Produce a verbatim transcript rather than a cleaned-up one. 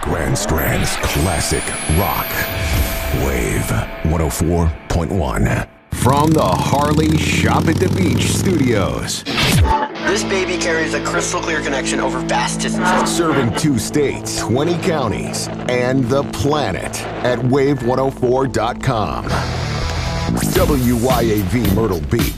Grand Strand's classic rock. Wave one oh four point one. From the Harley Shop at the Beach studios. This baby carries a crystal clear connection over vast distances. Serving two states, twenty counties, and the planet at wave one oh four dot com. W Y A V Myrtle Beach.